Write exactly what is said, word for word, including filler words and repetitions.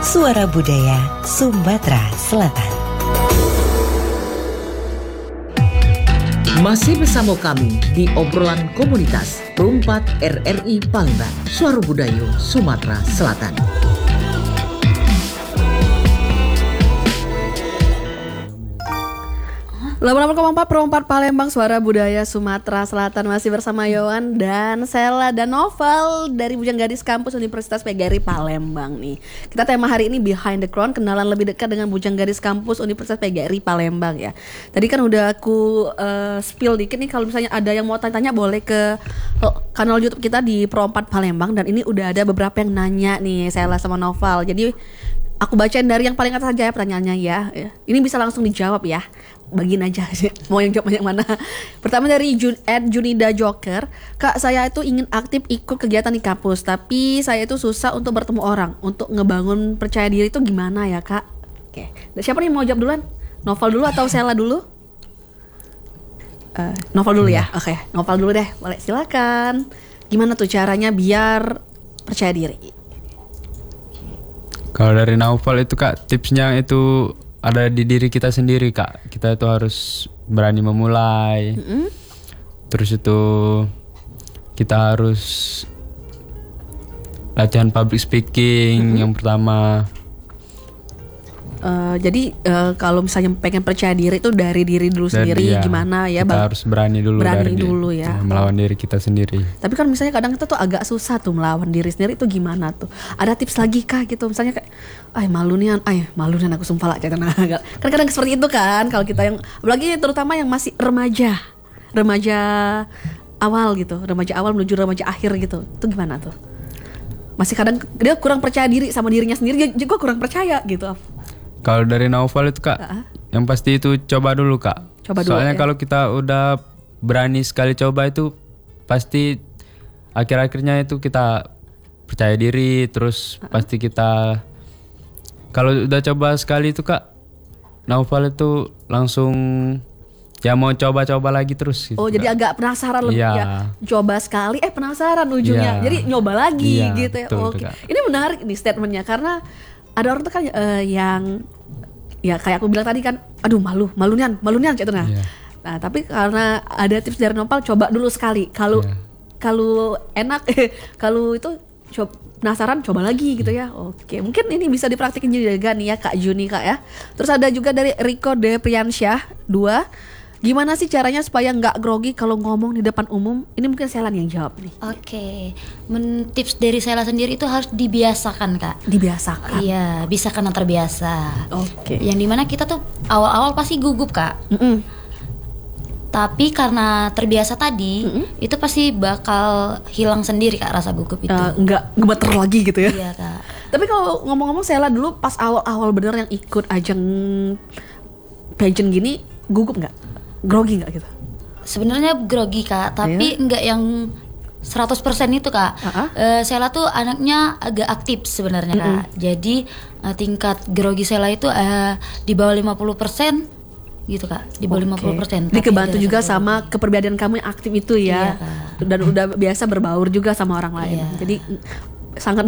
Suara Budaya Sumatera Selatan. Masih bersama kami di obrolan komunitas Perumpat R R I Palembang, Suara Budaya Sumatera Selatan. delapan puluh enam koma empat Perumpat Palembang, Suara Budaya Sumatera Selatan. Masih bersama Yohan dan Sela dan Novel dari Bujang Gadis Kampus Universitas P G R I Palembang nih. Kita tema hari ini Behind the Crown, kenalan lebih dekat dengan Bujang Gadis Kampus Universitas P G R I Palembang ya. Tadi kan udah aku uh, spill dikit nih, kalau misalnya ada yang mau tanya-tanya boleh ke kanal YouTube kita di Perumpat Palembang, dan ini udah ada beberapa yang nanya nih Sela sama Novel. Jadi aku bacain dari yang paling atas aja ya pertanyaannya ya. Ini bisa langsung dijawab ya. Bagiin aja mau yang jawab yang mana. Pertama dari Jun, at Junida Joker. Kak, saya itu ingin aktif ikut kegiatan di kampus, tapi saya itu susah untuk bertemu orang. Untuk ngebangun percaya diri itu gimana ya kak? Oke, siapa nih mau jawab duluan? Novel dulu atau Sela dulu? Uh, Novel dulu ya. Oke, Novel dulu deh. Boleh, silakan. Gimana tuh caranya biar percaya diri? Kalau dari Novel itu kak, tipsnya itu ada di diri kita sendiri kak. Kita itu harus berani memulai. Mm-hmm. Terus itu kita harus latihan public speaking. Mm-hmm. Yang pertama. Uh, jadi uh, kalau misalnya pengen percaya diri itu dari diri dulu dari, sendiri ya, gimana ya? Kita bang? harus berani dulu. Berani dari dulu di, ya. Melawan diri kita sendiri. Tapi kan misalnya kadang kita tuh agak susah tuh melawan diri sendiri, itu gimana tuh? Ada tips lagi kah gitu? Misalnya kayak, ay malu nih, ay malu nih aku sumpah lah. Kan kadang seperti itu kan kalau kita yang, apalagi terutama yang masih remaja, remaja awal gitu, remaja awal menuju remaja akhir gitu. Itu gimana tuh? Masih kadang dia kurang percaya diri sama dirinya sendiri, dia juga kurang percaya gitu. Kalau dari Novel itu kak, uh-huh. yang pasti itu coba dulu kak. Coba dulu, soalnya ya? Kalau kita udah berani sekali coba itu pasti akhir-akhirnya itu kita percaya diri. Terus uh-huh. pasti kita, kalau udah coba sekali itu kak, Novel itu langsung ya mau coba-coba lagi terus gitu. Oh, jadi kak. agak penasaran lebih ya. ya. Coba sekali eh penasaran ujungnya. Ya. Jadi nyoba lagi ya, gitu ya. Betul, Oke. Kak. Ini menarik nih statementnya, karena ada orang tuh kan uh, yang ya kayak aku bilang tadi kan, aduh malu, malunian, malunian gitu nah. Yeah. Nah, tapi karena ada tips dari Nopal, coba dulu sekali. Kalau yeah. kalau enak kalau itu coba, penasaran coba lagi gitu ya. Oke, mungkin ini bisa dipraktikin juga nih ya Kak Juni Kak ya. Terus ada juga dari Riko Depriansyah dua. Gimana sih caranya supaya nggak grogi kalau ngomong di depan umum? Ini mungkin Sela yang jawab nih. Oke, Men, tips dari Sela sendiri itu harus dibiasakan kak. Dibiasakan. Iya, bisa karena terbiasa. Oke. Yang dimana kita tuh awal-awal pasti gugup kak. Mm-mm. Tapi karena terbiasa tadi, Mm-mm. itu pasti bakal hilang sendiri kak rasa gugup itu. Uh, nggak gemeter lagi gitu ya? Iya kak. Tapi kalau ngomong-ngomong Sela dulu pas awal-awal bener yang ikut ajang pageant gini, gugup nggak? Grogi nggak gitu? Sebenarnya grogi kak, tapi yeah. nggak yang seratus persen itu kak. Uh-huh. uh, Sela tuh anaknya agak aktif sebenarnya mm-hmm. kak. Jadi uh, tingkat grogi Sela itu uh, di bawah lima puluh persen gitu kak, di bawah okay. lima puluh persen. Jadi kebantu juga sama kepribadian kamu yang aktif itu ya. Iya, dan udah biasa berbaur juga sama orang lain. Iya. Jadi sangat